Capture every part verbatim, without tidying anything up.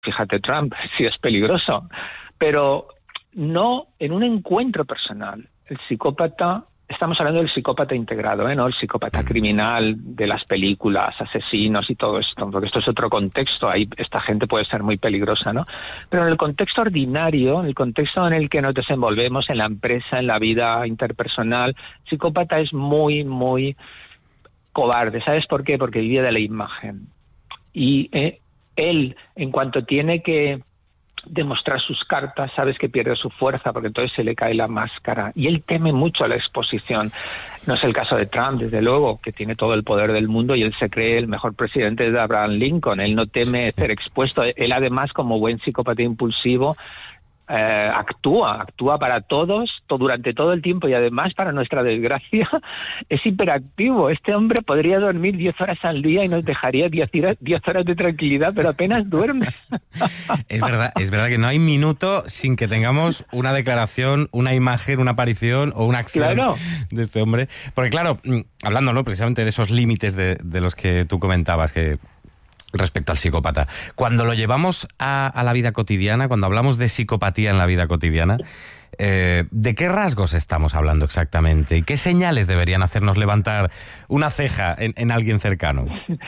fíjate Trump, sí es peligroso, pero no en un encuentro personal. El psicópata, estamos hablando del psicópata integrado, ¿eh? No el psicópata criminal de las películas, asesinos y todo esto, porque esto es otro contexto, ahí esta gente puede ser muy peligrosa, ¿no? Pero en el contexto ordinario, en el contexto en el que nos desenvolvemos en la empresa, en la vida interpersonal, el psicópata es muy, muy cobarde. ¿Sabes por qué? Porque vive de la imagen. Y eh, él, en cuanto tiene que demostrar sus cartas, sabes que pierde su fuerza porque entonces se le cae la máscara y él teme mucho la exposición. No es el caso de Trump, desde luego, que tiene todo el poder del mundo y él se cree el mejor presidente de Abraham Lincoln. Él no teme ser expuesto. Él además, como buen psicópata impulsivo, Eh, actúa, actúa para todos, to, durante todo el tiempo y además, para nuestra desgracia, es hiperactivo. Este hombre podría dormir diez horas al día y nos dejaría diez horas de tranquilidad, pero apenas duerme. Es verdad, es verdad que no hay minuto sin que tengamos una declaración, una imagen, una aparición o una acción claro. de este hombre. Porque claro, hablándolo precisamente de esos límites de, de los que tú comentabas, que respecto al psicópata, cuando lo llevamos a, a la vida cotidiana, cuando hablamos de psicopatía en la vida cotidiana, eh, ¿de qué rasgos estamos hablando exactamente? ¿Y qué señales deberían hacernos levantar una ceja en, en alguien cercano?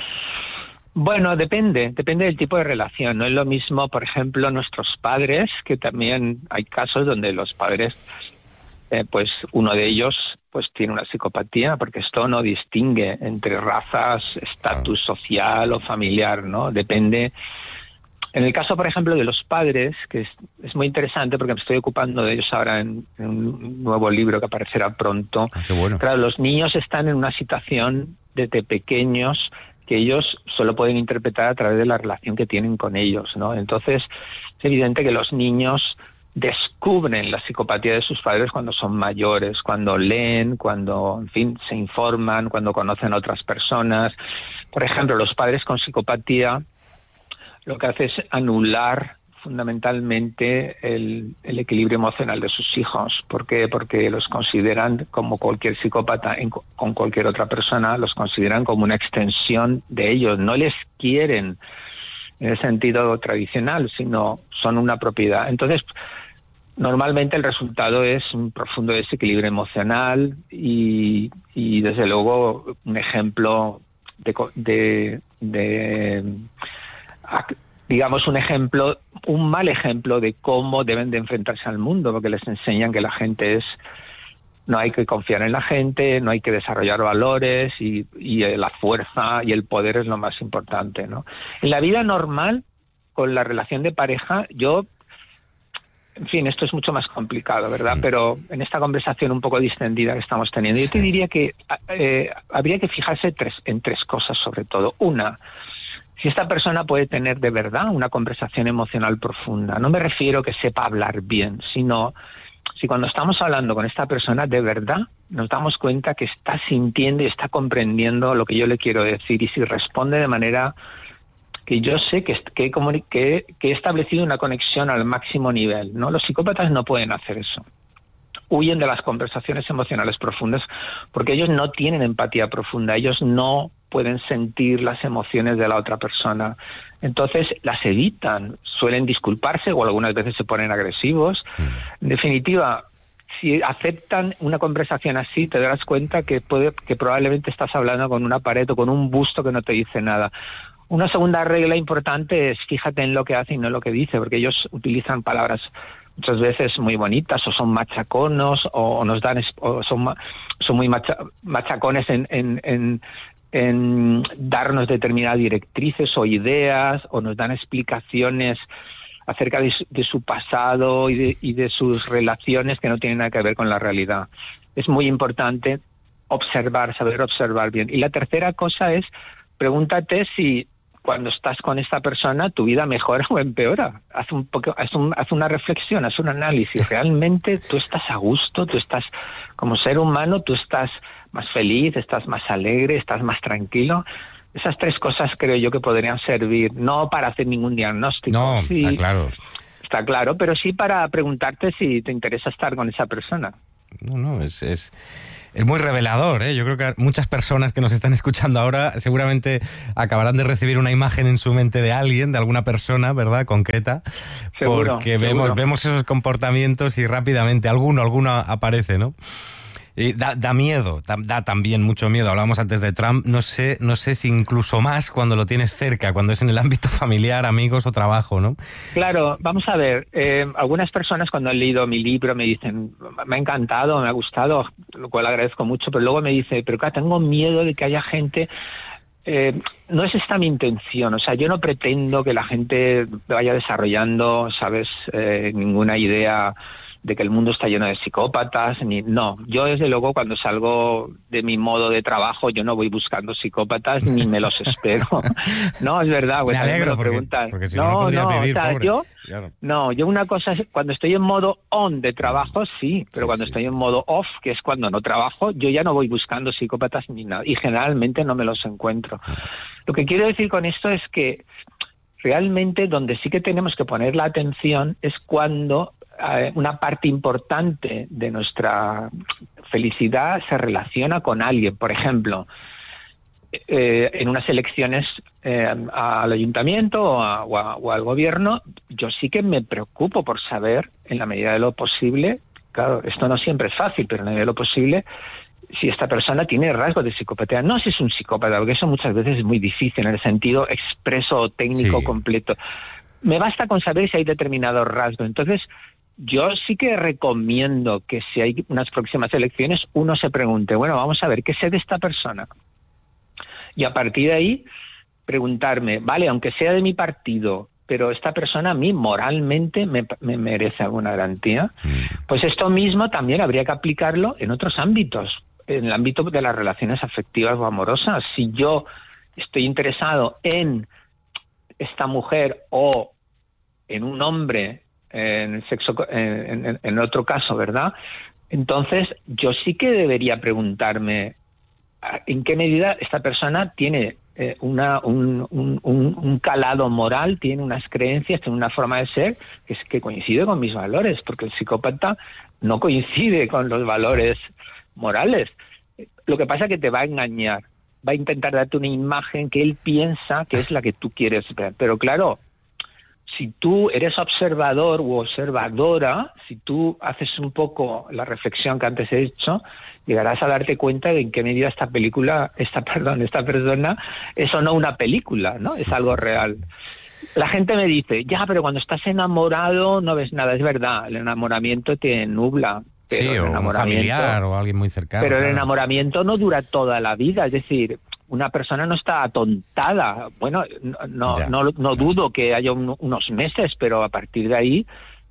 Bueno, depende, depende del tipo de relación. No es lo mismo, por ejemplo, nuestros padres, que también hay casos donde los padres, eh, pues uno de ellos pues tiene una psicopatía, porque esto no distingue entre razas, estatus social o familiar, ¿no? Depende. En el caso, por ejemplo, de los padres, que es, es muy interesante porque me estoy ocupando de ellos ahora en, en un nuevo libro que aparecerá pronto. Ah, qué bueno. Claro, los niños están en una situación desde pequeños que ellos solo pueden interpretar a través de la relación que tienen con ellos, ¿no? Entonces, es evidente que los niños descubren la psicopatía de sus padres cuando son mayores, cuando leen, cuando, en fin, se informan, cuando conocen a otras personas. Por ejemplo, los padres con psicopatía lo que hace es anular fundamentalmente el, el equilibrio emocional de sus hijos. ¿Por qué? Porque los consideran, como cualquier psicópata en, con cualquier otra persona, los consideran como una extensión de ellos. No les quieren en el sentido tradicional, sino son una propiedad. Entonces, normalmente el resultado es un profundo desequilibrio emocional y, y desde luego, un ejemplo de, de, de digamos, un ejemplo, un mal ejemplo de cómo deben de enfrentarse al mundo, porque les enseñan que la gente es, no hay que confiar en la gente, no hay que desarrollar valores y, y la fuerza y el poder es lo más importante, ¿no? En la vida normal, con la relación de pareja, yo, en fin, esto es mucho más complicado, ¿verdad? Pero en esta conversación un poco distendida que estamos teniendo, yo te diría que eh, habría que fijarse tres, en tres cosas sobre todo. Una, si esta persona puede tener de verdad una conversación emocional profunda. No me refiero que sepa hablar bien, sino si cuando estamos hablando con esta persona de verdad nos damos cuenta que está sintiendo y está comprendiendo lo que yo le quiero decir, y si responde de manera que yo sé que, que, que, que he establecido una conexión al máximo nivel, ¿no? Los psicópatas no pueden hacer eso. Huyen de las conversaciones emocionales profundas porque ellos no tienen empatía profunda, ellos no pueden sentir las emociones de la otra persona. Entonces las evitan, suelen disculparse o algunas veces se ponen agresivos. En definitiva, si aceptan una conversación así, te darás cuenta que, puede, que probablemente estás hablando con una pared o con un busto que no te dice nada. Una segunda regla importante es fíjate en lo que hace y no en lo que dice, porque ellos utilizan palabras muchas veces muy bonitas, o son machaconos, o nos dan, o son, son muy macha, machacones en, en, en, en darnos determinadas directrices o ideas, o nos dan explicaciones acerca de su, de su pasado y de, y de sus relaciones que no tienen nada que ver con la realidad. Es muy importante observar, saber observar bien. Y la tercera cosa es, pregúntate si cuando estás con esta persona tu vida mejora o empeora. Haz un poco, haz, un, haz una reflexión, haz un análisis. ¿Realmente tú estás a gusto? ¿Tú estás, como ser humano, tú estás más feliz, estás más alegre, estás más tranquilo? Esas tres cosas creo yo que podrían servir, no para hacer ningún diagnóstico. No, sí, está claro. Está claro, pero sí para preguntarte si te interesa estar con esa persona. No, no, es... es... Es muy revelador, ¿eh? Yo creo que muchas personas que nos están escuchando ahora seguramente acabarán de recibir una imagen en su mente de alguien, de alguna persona, ¿verdad?, concreta, Seguro, porque vemos, seguro. vemos esos comportamientos y rápidamente alguno, alguno aparece, ¿no? Y da, da miedo, da, da también mucho miedo. Hablábamos antes de Trump, no sé, no sé si incluso más cuando lo tienes cerca, cuando es en el ámbito familiar, amigos o trabajo, ¿no? Claro, vamos a ver, eh, algunas personas cuando han leído mi libro me dicen, me ha encantado, me ha gustado, lo cual agradezco mucho, pero luego me dice, pero claro, tengo miedo de que haya gente... Eh, no es esta mi intención, o sea, yo no pretendo que la gente vaya desarrollando, ¿sabes?, eh, ninguna idea de que el mundo está lleno de psicópatas, ni no. Yo, desde luego, cuando salgo de mi modo de trabajo, yo no voy buscando psicópatas ni me los espero. No, es verdad. Me alegro, me lo porque, preguntan. porque si no, no, no, podría no, vivir, o sea, pobre. yo, Claro. no, yo una cosa es, cuando estoy en modo on de trabajo, sí, pero Sí, cuando sí, estoy sí. en modo off, que es cuando no trabajo, yo ya no voy buscando psicópatas ni nada, y generalmente no me los encuentro. Lo que quiero decir con esto es que realmente donde sí que tenemos que poner la atención es cuando eh, una parte importante de nuestra felicidad se relaciona con alguien. Por ejemplo, eh, en unas elecciones eh, al ayuntamiento o, a, o, a, o al gobierno, yo sí que me preocupo por saber, en la medida de lo posible, claro, esto no siempre es fácil, pero en la medida de lo posible, si esta persona tiene rasgos de psicopatía. No si es un psicópata, porque eso muchas veces es muy difícil en el sentido expreso o técnico Sí. completo. Me basta con saber si hay determinado rasgo. Entonces, yo sí que recomiendo que si hay unas próximas elecciones, uno se pregunte, bueno, vamos a ver, ¿qué sé de esta persona? Y a partir de ahí, preguntarme, vale, aunque sea de mi partido, pero esta persona a mí moralmente me, me merece alguna garantía. Pues esto mismo también habría que aplicarlo en otros ámbitos, en el ámbito de las relaciones afectivas o amorosas. Si yo estoy interesado en esta mujer o en un hombre, en el sexo, en, en, en otro caso, ¿verdad? Entonces yo sí que debería preguntarme en qué medida esta persona tiene eh, una, un, un, un, un calado moral, tiene unas creencias, tiene una forma de ser que, es, que coincide con mis valores, porque el psicópata no coincide con los valores morales. Lo que pasa es que te va a engañar, va a intentar darte una imagen que él piensa que es la que tú quieres ver. Pero claro, si tú eres observador u observadora, si tú haces un poco la reflexión que antes he hecho, llegarás a darte cuenta de en qué medida esta película, esta perdón, esta persona es o no una película, ¿no? Es algo real. La gente me dice, ya, pero cuando estás enamorado no ves nada. Es verdad, el enamoramiento te nubla. Pero Sí, el o un familiar o alguien muy cercano. Pero claro. el enamoramiento no dura toda la vida, es decir, una persona no está atontada. Bueno, no, no, Ya, no, no ya. dudo que haya un, unos meses, pero a partir de ahí,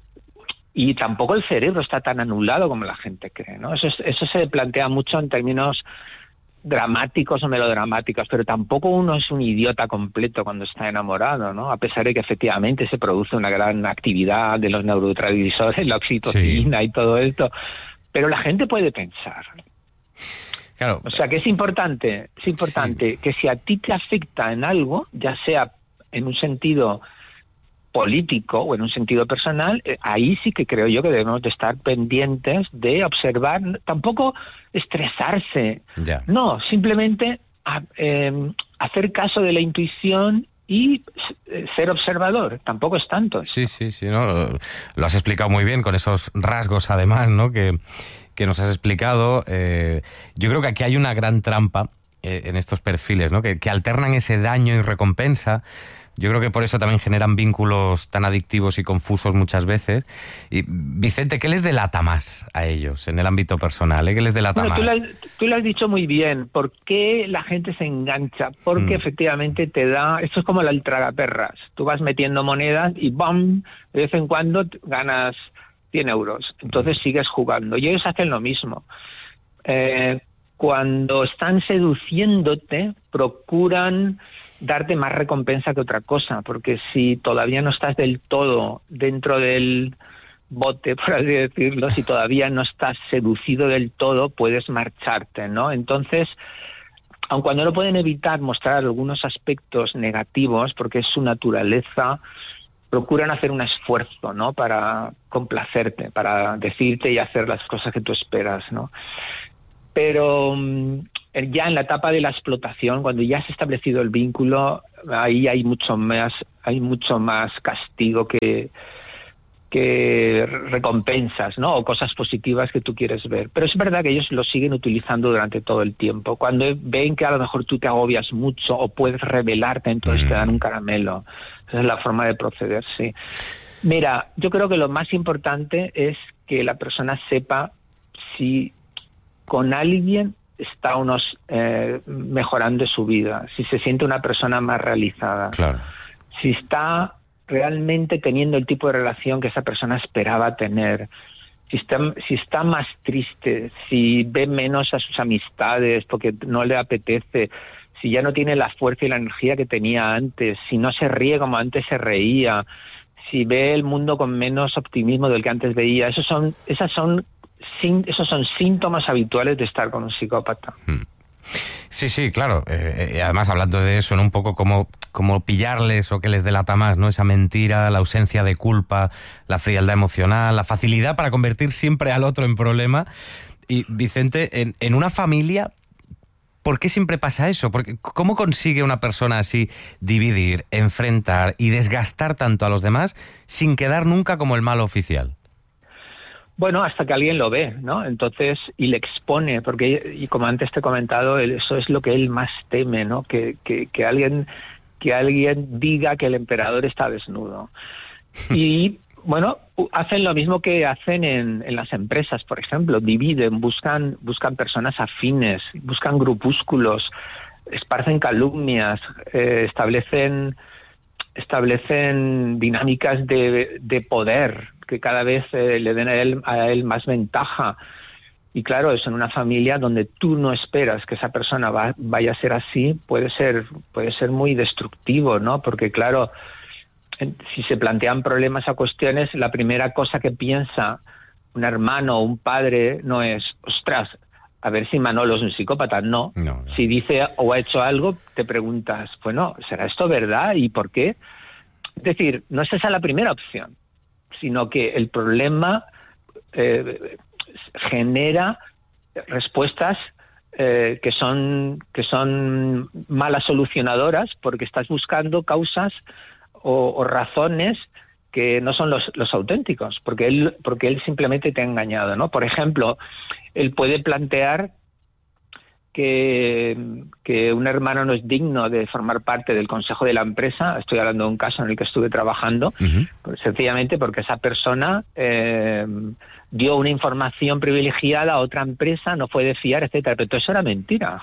y tampoco el cerebro está tan anulado como la gente cree, ¿no? Eso, es, eso se plantea mucho en términos dramáticos o melodramáticos, pero tampoco uno es un idiota completo cuando está enamorado, ¿no? A pesar de que efectivamente se produce una gran actividad de los neurotransmisores, la oxitocina sí. y todo esto, pero la gente puede pensar. Claro. O sea que es importante, es importante sí. que si a ti te afecta en algo, ya sea en un sentido político o en un sentido personal, eh, ahí sí que creo yo que debemos de estar pendientes de observar, tampoco estresarse, ya. no, simplemente a, eh, hacer caso de la intuición y eh, ser observador, tampoco es tanto. Sí, sí, sí, no, lo has explicado muy bien con esos rasgos además, ¿no? que, que nos has explicado. Eh, yo creo que aquí hay una gran trampa eh, en estos perfiles, ¿no? que, que alternan ese daño y recompensa. Yo creo que por eso también generan vínculos tan adictivos y confusos muchas veces. Y Vicente, ¿qué les delata más a ellos en el ámbito personal? ¿eh? ¿Qué les delata bueno, más? Tú lo, has, tú lo has dicho muy bien. ¿Por qué la gente se engancha? Porque mm. efectivamente te da... Esto es como el tragaperras. Tú vas metiendo monedas y ¡bam! De vez en cuando ganas cien euros. Entonces mm. sigues jugando. Y ellos hacen lo mismo. Eh, cuando están seduciéndote, procuran darte más recompensa que otra cosa, porque si todavía no estás del todo dentro del bote, por así decirlo, si todavía no estás seducido del todo, puedes marcharte, ¿no? Entonces, aun cuando no pueden evitar mostrar algunos aspectos negativos, porque es su naturaleza, procuran hacer un esfuerzo, ¿no? Para complacerte, para decirte y hacer las cosas que tú esperas, ¿no? Pero ya en la etapa de la explotación, cuando ya se ha establecido el vínculo, ahí hay mucho más, hay mucho más castigo que, que recompensas, ¿no? O cosas positivas que tú quieres ver. Pero es verdad que ellos lo siguen utilizando durante todo el tiempo. Cuando ven que a lo mejor tú te agobias mucho o puedes rebelarte, entonces mm. te dan un caramelo. Esa es la forma de proceder, sí. Mira, yo creo que lo más importante es que la persona sepa si con alguien está unos eh, mejorando su vida, si se siente una persona más realizada, claro. si está realmente teniendo el tipo de relación que esa persona esperaba tener, si está, si está más triste, si ve menos a sus amistades porque no le apetece, si ya no tiene la fuerza y la energía que tenía antes, si no se ríe como antes se reía, si ve el mundo con menos optimismo del que antes veía. Esos son, esas son, esos son síntomas habituales de estar con un psicópata. Sí, sí, claro. Eh, además, hablando de eso, ¿no? Un poco como, como pillarles o que les delata más, ¿no? Esa mentira, la ausencia de culpa, la frialdad emocional, la facilidad para convertir siempre al otro en problema. Y, Vicente, en, en una familia, ¿por qué siempre pasa eso? Porque, ¿cómo consigue una persona así dividir, enfrentar y desgastar tanto a los demás sin quedar nunca como el malo oficial? Bueno, hasta que alguien lo ve, ¿no? Entonces, y le expone, porque, y como antes te he comentado, eso es lo que él más teme, ¿no? Que, que, que alguien, que alguien diga que el emperador está desnudo. Y, bueno, hacen lo mismo que hacen en, en las empresas, por ejemplo, dividen, buscan, buscan personas afines, buscan grupúsculos, esparcen calumnias, eh, establecen, establecen dinámicas de, de poder, que cada vez eh, le den a él, a él más ventaja. Y claro, eso en una familia donde tú no esperas que esa persona va, vaya a ser así, puede ser, puede ser muy destructivo, ¿no? Porque claro, si se plantean problemas o cuestiones, la primera cosa que piensa un hermano o un padre no es, ostras, a ver si Manolo es un psicópata. No. no, no. Si dice o ha hecho algo, te preguntas, bueno, ¿será esto verdad? ¿Y por qué? Es decir, no es esa la primera opción, sino que el problema eh, genera respuestas eh, que son, que son malas solucionadoras, porque estás buscando causas o, o razones que no son los, los auténticos, porque él, porque él simplemente te ha engañado, ¿no? Por ejemplo, él puede plantear que, que un hermano no es digno de formar parte del consejo de la empresa. Estoy hablando de un caso en el que estuve trabajando, uh-huh. pues sencillamente porque esa persona eh, dio una información privilegiada a otra empresa, no fue de fiar, etcétera. Pero todo eso era mentira.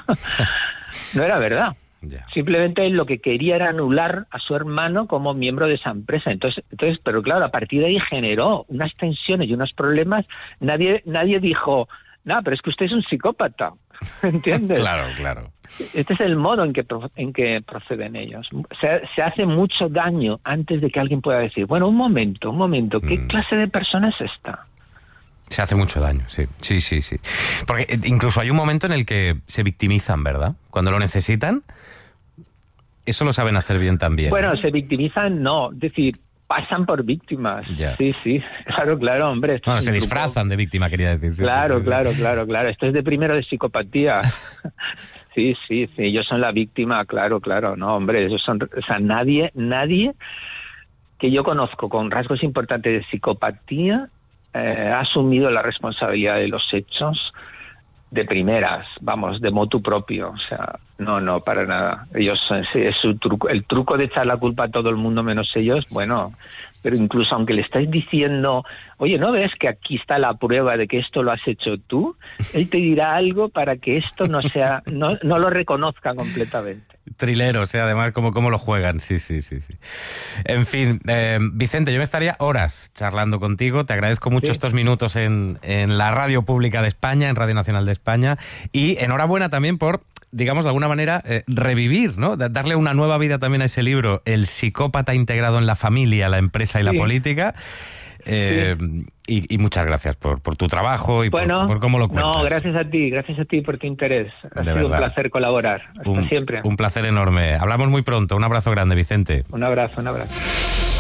No era verdad. Yeah. Simplemente él lo que quería era anular a su hermano como miembro de esa empresa. Entonces, entonces, pero claro, a partir de ahí generó unas tensiones y unos problemas. Nadie, nadie dijo, no, pero es que usted es un psicópata. ¿Entiendes? Claro, claro. Este es el modo en que, en que proceden ellos. Se, se hace mucho daño antes de que alguien pueda decir, bueno, un momento, un momento, ¿qué mm. clase de persona es esta? Se hace mucho daño, sí, sí, sí, sí. Porque incluso hay un momento en el que se victimizan, ¿verdad? Cuando lo necesitan, eso lo saben hacer bien también. Bueno, se victimizan, no, es decir, pasan por víctimas. Yeah. Sí, sí, claro, claro, hombre. Bueno, se disfrazan de víctima, quería decir. Sí, claro, sí, sí, claro, sí. claro, claro. Esto es de primero de psicopatía. Sí, sí, sí, ellos son la víctima, claro, claro. No, hombre, ellos son, o sea, nadie, nadie que yo conozco con rasgos importantes de psicopatía eh, ha asumido la responsabilidad de los hechos de primeras, vamos, de motu propio. O sea, no, no, para nada. Ellos, es su truco, el truco de echar la culpa a todo el mundo menos ellos, bueno, pero incluso aunque le estáis diciendo, oye, ¿no ves que aquí está la prueba de que esto lo has hecho tú? Él te dirá algo para que esto no sea, no, no lo reconozca completamente. Trileros, ¿eh? Además, cómo, cómo lo juegan, sí, sí, sí, sí. En fin, eh, Vicente, yo me estaría horas charlando contigo, te agradezco mucho sí. estos minutos en, en la Radio Pública de España, en Radio Nacional de España, y enhorabuena también por, digamos, de alguna manera, eh, revivir, ¿no? Darle una nueva vida también a ese libro, El psicópata integrado en la familia, la empresa y sí. la política. Eh, sí. y, y muchas gracias por, por tu trabajo y bueno, por, por cómo lo cuentas. No, gracias a ti, gracias a ti por tu interés. Ha de sido verdad. Un placer colaborar. Hasta un, siempre. Un placer enorme. Hablamos muy pronto. Un abrazo grande, Vicente. Un abrazo, un abrazo.